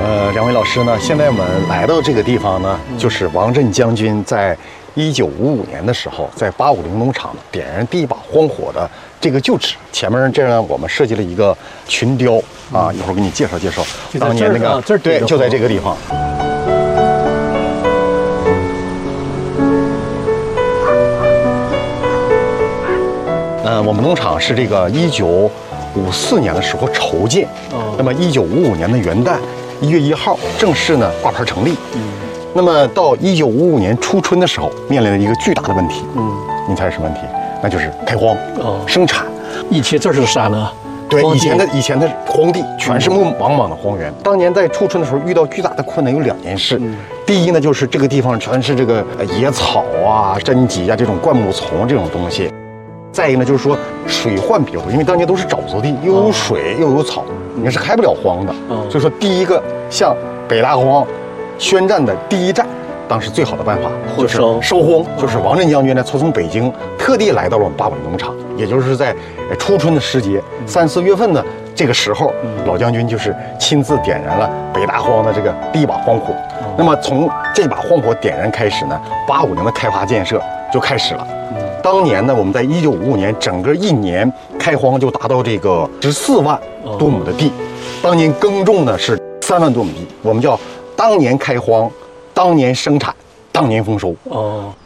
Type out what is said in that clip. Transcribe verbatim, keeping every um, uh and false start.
呃，两位老师呢，现在我们来到这个地方呢，就是王震将军在一九五五年的时候，在八五零农场点燃第一把荒火的这个旧址。前面这样我们设计了一个群雕啊，一会儿给你介绍介绍当年那个，对，就在这个地方。嗯，我们农场是这个一九五四年的时候筹建，哦，那么一九五五年的元旦一月一号正式呢挂牌成立。嗯，那么到一九五五年初春的时候，面临了一个巨大的问题。嗯，您猜是什么问题？那就是开荒，哦，生产。 以前这是啥呢？ 对，以前的以前的荒地全是茫茫的荒原。当年在初春的时候遇到巨大的困难有两件事。嗯，第一呢，就是这个地方全是这个野草啊、针棘啊这种灌木丛这种东西。再一个呢，就是说水患比较多，因为当年都是沼泽地，又有水又有草，你是开不了荒的。所以说，第一个向北大荒宣战的第一战，当时最好的办法就是收荒，就是王震将军呢，从从北京特地来到了我们八五零农场，也就是在初春的时节，三四月份的这个时候，老将军就是亲自点燃了北大荒的这个第一把荒火。那么从这把荒火点燃开始呢，八五零的开发建设就开始了。当年呢，我们在一九五五年整个一年开荒就达到这个十四万多亩的地，当年耕种呢是三万多亩地，我们叫当年开荒，当年生产，当年丰收。哦，